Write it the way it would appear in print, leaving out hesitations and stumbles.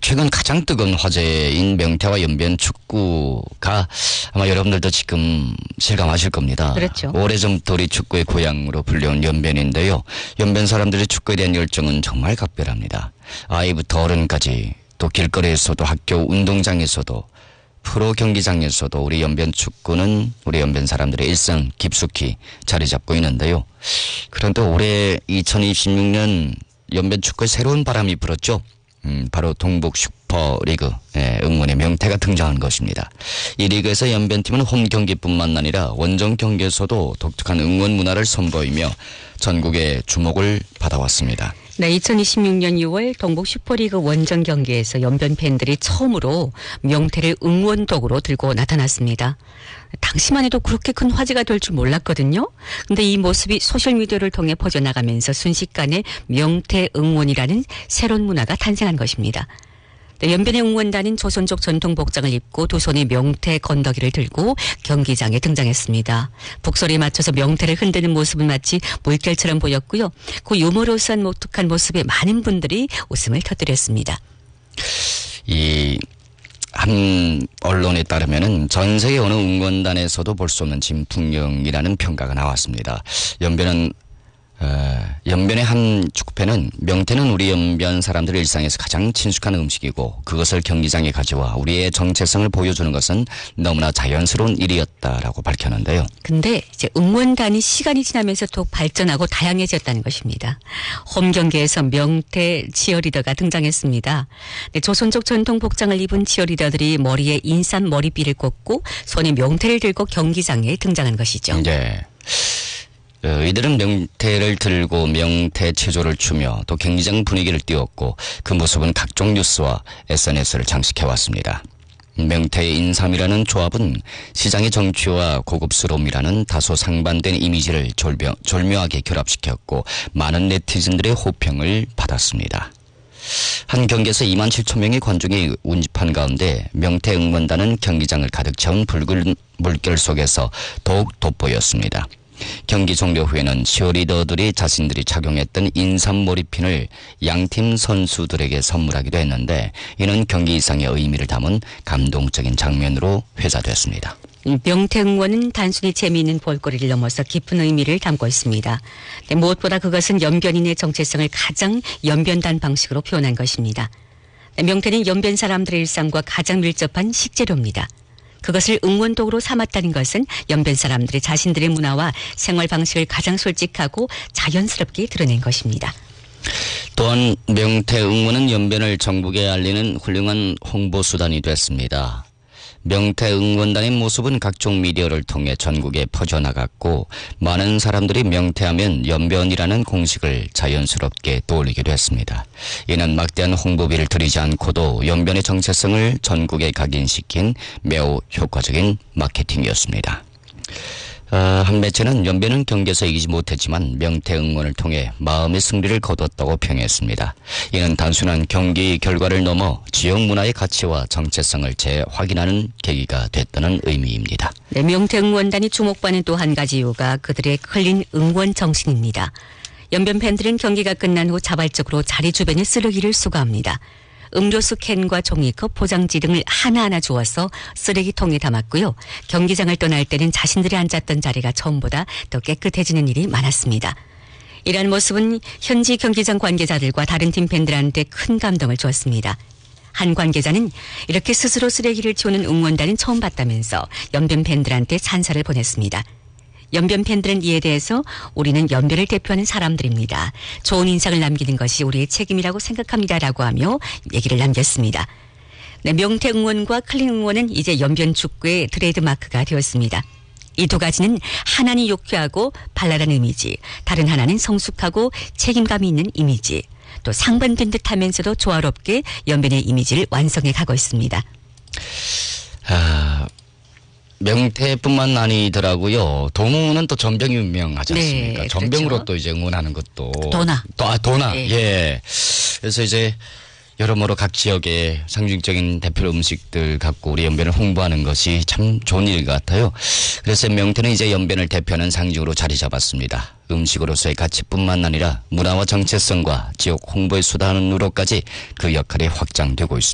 최근 가장 뜨거운 화제인 명태와 연변 축구가 아마 여러분들도 지금 실감하실 겁니다. 그렇죠. 오래전부터 우리 축구의 고향으로 불려온 연변인데요. 연변 사람들의 축구에 대한 열정은 정말 각별합니다. 아이부터 어른까지 또 길거리에서도 학교 운동장에서도 프로 경기장에서도 우리 연변 축구는 우리 연변 사람들의 일상 깊숙이 자리 잡고 있는데요. 그런데 올해 2026년 연변 축구에 새로운 바람이 불었죠. 바로 동북 슈퍼리그 응원의 명태가 등장한 것입니다. 이 리그에서 연변팀은 홈 경기뿐만 아니라 원정 경기에서도 독특한 응원 문화를 선보이며 전국의 주목을 받아왔습니다. 네, 2026년 6월 동북 슈퍼리그 원정 경기에서 연변 팬들이 처음으로 명태를 응원독으로 들고 나타났습니다. 당시만 해도 그렇게 큰 화제가 될 줄 몰랐거든요. 근데 이 모습이 소셜미디어를 통해 퍼져나가면서 순식간에 명태 응원이라는 새로운 문화가 탄생한 것입니다. 네, 연변의 응원단은 조선족 전통 복장을 입고 두 손에 명태 건더기를 들고 경기장에 등장했습니다. 북소리에 맞춰서 명태를 흔드는 모습은 마치 물결처럼 보였고요. 그 유머러스한 독특한 모습에 많은 분들이 웃음을 터뜨렸습니다. 한 언론에 따르면은 전 세계 어느 응원단에서도 볼 수 없는 진풍경이라는 평가가 나왔습니다. 연변의 한 축구팬은 명태는 우리 연변 사람들의 일상에서 가장 친숙한 음식이고 그것을 경기장에 가져와 우리의 정체성을 보여주는 것은 너무나 자연스러운 일이었다라고 밝혔는데요. 근데 이제 응원단이 시간이 지나면서 더 발전하고 다양해졌다는 것입니다. 홈 경기에서 명태 치어리더가 등장했습니다. 네, 조선족 전통 복장을 입은 치어리더들이 머리에 인삼 머리띠를 꽂고 손에 명태를 들고 경기장에 등장한 것이죠. 네. 이들은 명태를 들고 명태 체조를 추며 또 경기장 분위기를 띄웠고 그 모습은 각종 뉴스와 SNS를 장식해왔습니다. 명태의 인삼이라는 조합은 시장의 정취와 고급스러움이라는 다소 상반된 이미지를 절묘하게 결합시켰고 많은 네티즌들의 호평을 받았습니다. 한 경기에서 2만 7천 명의 관중이 운집한 가운데 명태 응원단은 경기장을 가득 채운 붉은 물결 속에서 더욱 돋보였습니다. 경기 종료 후에는 치어리더들이 자신들이 착용했던 인삼 머리핀을 양팀 선수들에게 선물하기도 했는데 이는 경기 이상의 의미를 담은 감동적인 장면으로 회자됐습니다. 명태 응원은 단순히 재미있는 볼거리를 넘어서 깊은 의미를 담고 있습니다. 무엇보다 그것은 연변인의 정체성을 가장 연변단 방식으로 표현한 것입니다. 명태는 연변 사람들의 일상과 가장 밀접한 식재료입니다. 그것을 응원독으로 삼았다는 것은 연변 사람들이 자신들의 문화와 생활 방식을 가장 솔직하고 자연스럽게 드러낸 것입니다. 또한 명태 응원은 연변을 전국에 알리는 훌륭한 홍보수단이 됐습니다. 명태 응원단의 모습은 각종 미디어를 통해 전국에 퍼져나갔고 많은 사람들이 명태하면 연변이라는 공식을 자연스럽게 떠올리게 됐습니다. 이는 막대한 홍보비를 들이지 않고도 연변의 정체성을 전국에 각인시킨 매우 효과적인 마케팅이었습니다. 한 매체는 연변은 경기에서 이기지 못했지만 명태 응원을 통해 마음의 승리를 거뒀다고 평했습니다. 이는 단순한 경기 결과를 넘어 지역 문화의 가치와 정체성을 재확인하는 계기가 됐다는 의미입니다. 네, 명태 응원단이 주목받는 또 한 가지 이유가 그들의 클린 응원 정신입니다. 연변 팬들은 경기가 끝난 후 자발적으로 자리 주변의 쓰레기를 수거합니다. 음료수 캔과 종이컵, 포장지 등을 하나하나 주워서 쓰레기통에 담았고요. 경기장을 떠날 때는 자신들이 앉았던 자리가 처음보다 더 깨끗해지는 일이 많았습니다. 이러한 모습은 현지 경기장 관계자들과 다른 팀 팬들한테 큰 감동을 주었습니다. 한 관계자는 이렇게 스스로 쓰레기를 치우는 응원단은 처음 봤다면서 연변 팬들한테 찬사를 보냈습니다. 연변 팬들은 이에 대해서 우리는 연변을 대표하는 사람들입니다. 좋은 인상을 남기는 것이 우리의 책임이라고 생각합니다라고 하며 얘기를 남겼습니다. 네, 명태 응원과 클린 응원은 이제 연변 축구의 트레이드 마크가 되었습니다. 이 두 가지는 하나는 유쾌하고 발랄한 이미지, 다른 하나는 성숙하고 책임감이 있는 이미지, 또 상반된 듯하면서도 조화롭게 연변의 이미지를 완성해 가고 있습니다. 명태뿐만 아니더라고요. 동우는 또 전병이 유명하지 않습니까? 네, 전병으로 그렇죠. 또 이제 응원하는 것도 도나. 도나. 네. 예. 그래서 이제 여러모로 각 지역의 상징적인 대표 음식들 갖고 우리 연변을 홍보하는 것이 참 좋은 일 같아요. 그래서 명태는 이제 연변을 대표하는 상징으로 자리 잡았습니다. 음식으로서의 가치뿐만 아니라 문화와 정체성과 지역 홍보의 수단으로까지 그 역할이 확장되고 있습니다.